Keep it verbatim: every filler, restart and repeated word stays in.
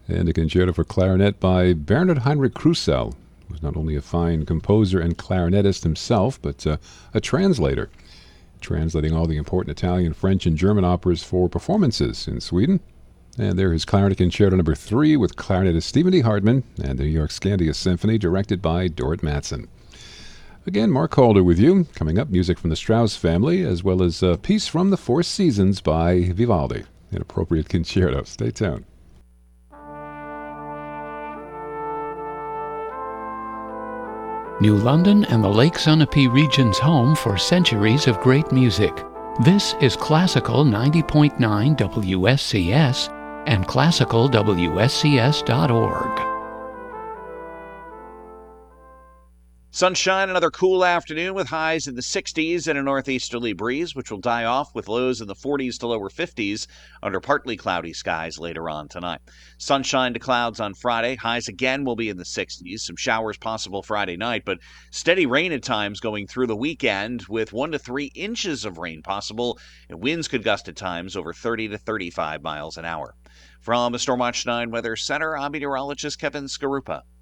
And a concerto for clarinet by Bernhard Heinrich Krusell, who's not only a fine composer and clarinetist himself, but uh, a translator, translating all the important Italian, French, and German operas for performances in Sweden. And there is Clarinet Concerto number three with clarinetist Stephen D. Hardman and the New York Scandia Symphony, directed by Dorit Matson. Again, Mark Calder with you. Coming up, music from the Strauss family, as well as a piece from The Four Seasons by Vivaldi, an appropriate concerto. Stay tuned. New London and the Lake Sunapee region's home for centuries of great music. This is Classical ninety point nine W S C S and classical W S C S dot org. Sunshine, another cool afternoon with highs in the sixties and a northeasterly breeze, which will die off with lows in the forties to lower fifties under partly cloudy skies later on tonight. Sunshine to clouds on Friday. Highs again will be in the sixties. Some showers possible Friday night, but steady rain at times going through the weekend with one to three inches of rain possible, and winds could gust at times over thirty to thirty-five miles an hour. From the Stormwatch nine Weather Center, I'm meteorologist Kevin Skarupa.